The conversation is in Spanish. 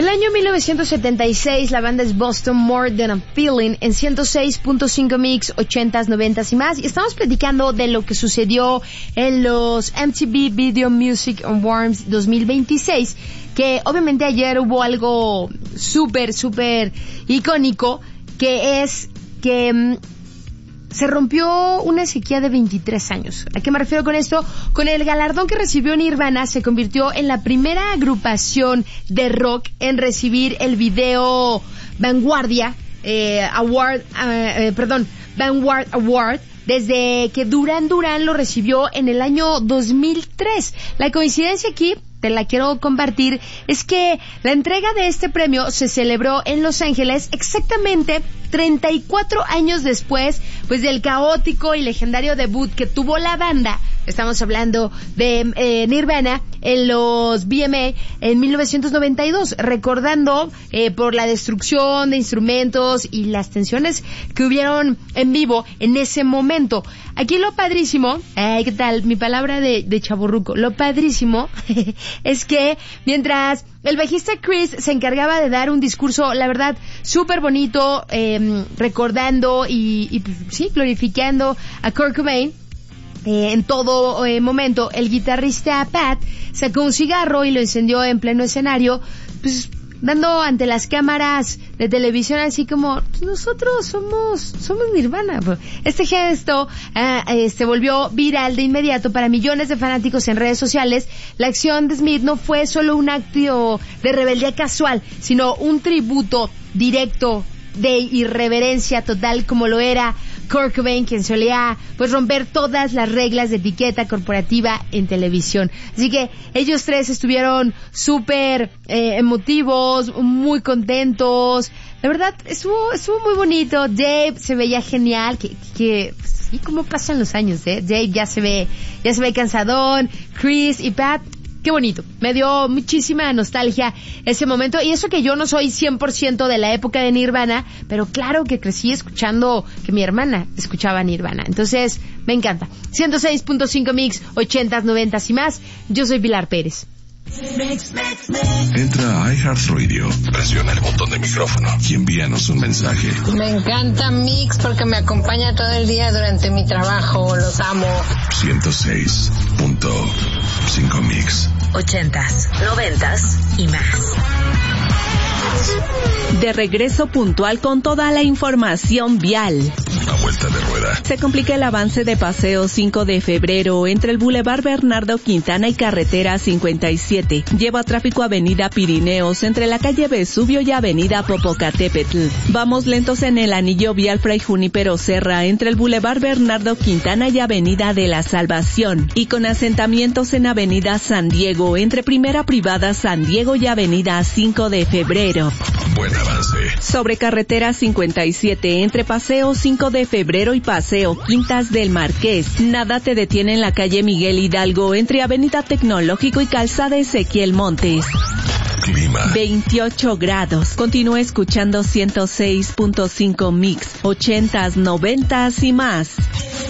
El año 1976, la banda es Boston, More Than a Feeling, en 106.5 Mix, 80s, 90s y más. Y estamos platicando de lo que sucedió en los MTV Video Music Awards 2026, que obviamente ayer hubo algo súper icónico, que es que se rompió una sequía de 23 años. ¿A qué me refiero con esto? Con el galardón que recibió Nirvana, se convirtió en la primera agrupación de rock en recibir el video Vanguard Award, desde que Duran Duran lo recibió en el año 2003. La coincidencia aquí, te la quiero compartir, es que la entrega de este premio se celebró en Los Ángeles exactamente 34 años después, pues, del caótico y legendario debut que tuvo la banda. Estamos hablando de Nirvana en los VMA en 1992, recordando por la destrucción de instrumentos y las tensiones que hubieron en vivo en ese momento. Aquí lo padrísimo, ¿qué tal? Mi palabra de chavorruco. Lo padrísimo es que mientras el bajista Chris se encargaba de dar un discurso, la verdad, súper bonito, recordando y sí, glorificando a Kurt Cobain, en todo momento, el guitarrista Pat sacó un cigarro y lo encendió en pleno escenario, pues dando ante las cámaras de televisión así como, nosotros somos Nirvana. Este gesto se volvió viral de inmediato para millones de fanáticos en redes sociales. La acción de Smith no fue solo un acto de rebeldía casual, sino un tributo directo de irreverencia total, como lo era Kurt Cobain, quien solía pues romper todas las reglas de etiqueta corporativa en televisión. Así que ellos tres estuvieron súper emotivos, muy contentos. La verdad, estuvo muy bonito. Dave se veía genial, que sí, cómo pasan los años, Dave ya se ve cansadón. Chris y Pat, qué bonito. Me dio muchísima nostalgia ese momento. Y eso que yo no soy 100% de la época de Nirvana, pero claro que crecí escuchando que mi hermana escuchaba Nirvana. Entonces, me encanta. 106.5 Mix, 80s, 90s y más. Yo soy Pilar Pérez. Entra a iHeartRadio, presiona el botón de micrófono y envíanos un mensaje. Me encanta Mix porque me acompaña todo el día durante mi trabajo. Los amo. 106.5 Mix. 80s, 90s y más. De regreso puntual con toda la información vial. A vuelta de rueda. Se complica el avance de Paseo 5 de febrero entre el Boulevard Bernardo Quintana y Carretera 57. Lleva tráfico Avenida Pirineos entre la calle Vesubio y Avenida Popocatépetl. Vamos lentos en el anillo vial Fray Junípero Serra entre el Boulevard Bernardo Quintana y Avenida de la Salvación. Y con asentamientos en Avenida San Diego entre Primera Privada San Diego y Avenida 5 de febrero. Buen avance. Sobre Carretera 57 entre Paseo 5 de febrero y Paseo Quintas del Marqués. Nada te detiene en la calle Miguel Hidalgo entre Avenida Tecnológico y Calzada Ezequiel Montes. Clima. 28 grados. Continúa escuchando 106.5 Mix, 80s, 90s y más.